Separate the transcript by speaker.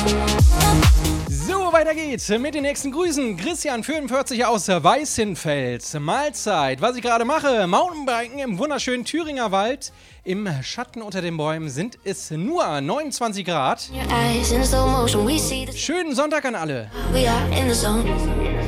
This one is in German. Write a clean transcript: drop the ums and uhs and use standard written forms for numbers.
Speaker 1: So, weiter geht's mit den nächsten Grüßen. Christian 44 aus Weißenfels. Mahlzeit. Was ich gerade mache, Mountainbiken im wunderschönen Thüringer Wald. Im Schatten unter den Bäumen sind es nur 29 Grad. Schönen Sonntag an alle.